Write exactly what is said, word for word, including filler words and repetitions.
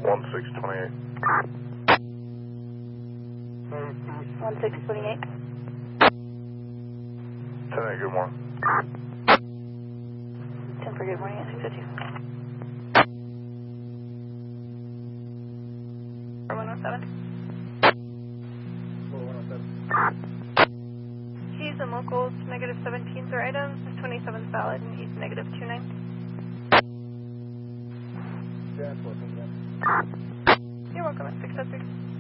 one six twenty-eight. one six twenty-eight. ten eight, good morning. ten for good morning at six oh two. one oh seven. one oh seven. Keys and locals, negative seventeens are items, twenty-seven's valid, and he's negative two nine. Yeah, four, You're welcome at six oh three.